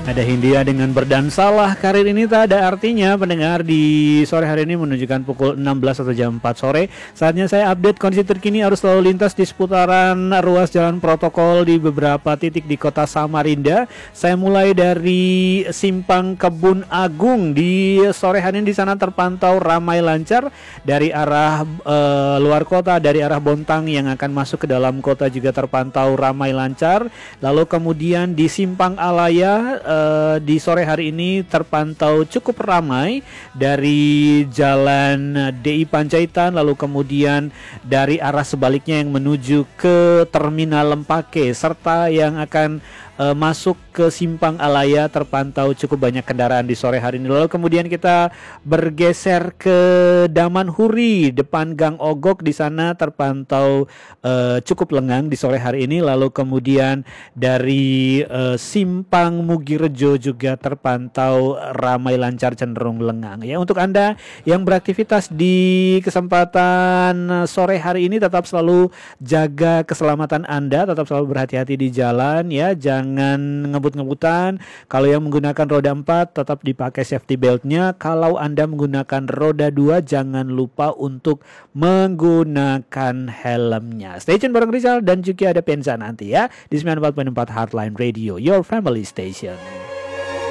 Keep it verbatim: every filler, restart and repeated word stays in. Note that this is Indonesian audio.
Ada Hindia dengan berdansalah karir ini tak ada artinya. Pendengar, di sore hari ini menunjukkan pukul enam belas atau jam empat sore. Saatnya saya update kondisi terkini arus lalu lintas di seputaran ruas jalan protokol di beberapa titik di kota Samarinda. Saya mulai dari Simpang Kebun Agung. Di sore hari ini di sana terpantau ramai lancar dari arah uh, luar kota, dari arah Bontang yang akan masuk ke dalam kota juga terpantau ramai lancar. Lalu kemudian di Simpang Alaya uh, Uh, di sore hari ini terpantau cukup ramai dari jalan D I Panjaitan, lalu kemudian dari arah sebaliknya yang menuju ke Terminal Lempake, serta yang akan uh, masuk ke Simpang Alaya terpantau cukup banyak kendaraan di sore hari ini. Lalu kemudian kita bergeser ke Damanhuri, depan Gang Ogok, di sana terpantau uh, cukup lengang di sore hari ini. Lalu kemudian dari uh, Simpang Mugirejo juga terpantau ramai lancar cenderung lengang. Ya, untuk Anda yang beraktivitas di kesempatan sore hari ini, tetap selalu jaga keselamatan Anda, tetap selalu berhati-hati di jalan ya, jangan ngebut-ngebutan. Kalau yang menggunakan roda empat tetap dipakai safety beltnya. Kalau Anda menggunakan roda dua jangan lupa untuk menggunakan helmnya. Stay tune bareng Rizal dan juga ada Penza nanti ya di sembilan puluh empat koma empat Heartline Radio, your family station.